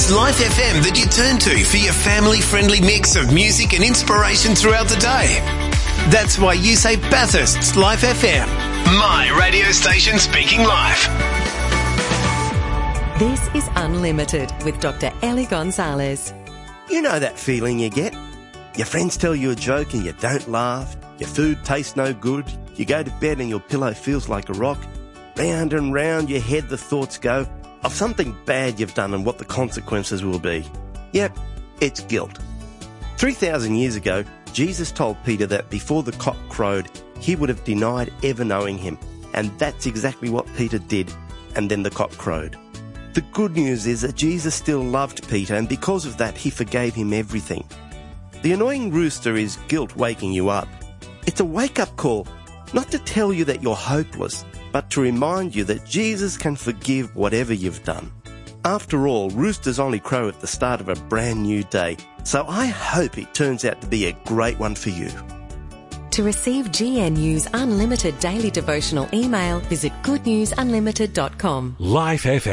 It's Life FM that you turn to for your family-friendly mix of music and inspiration throughout the day. That's why you say Bathurst's Life FM. My radio station speaking life. This is Unlimited with Dr. Ellie Gonzalez. You know that feeling you get? Your friends tell you a joke and you don't laugh. Your food tastes no good. You go to bed and your pillow feels like a rock. Round and round your head the thoughts go of something bad you've done and what the consequences will be. Yep, it's guilt. 3,000 years ago, Jesus told Peter that before the cock crowed, he would have denied ever knowing him. And that's exactly what Peter did. And then the cock crowed. The good news is that Jesus still loved Peter, and because of that, he forgave him everything. The annoying rooster is guilt waking you up. It's a wake-up call, not to tell you that you're hopeless, but to remind you that Jesus can forgive whatever you've done. After all, roosters only crow at the start of a brand new day, so I hope it turns out to be a great one for you. To receive GNU's unlimited daily devotional email, visit goodnewsunlimited.com. Life FM.